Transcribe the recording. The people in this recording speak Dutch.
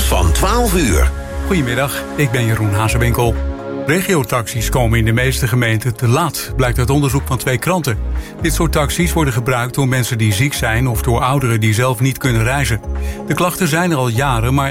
van 12 uur. Goedemiddag, ik ben Jeroen Hazewinkel. Regiotaxis komen in de meeste gemeenten te laat, blijkt uit onderzoek van 2 kranten. Dit soort taxis worden gebruikt door mensen die ziek zijn of door ouderen die zelf niet kunnen reizen. De klachten zijn er al jaren, maar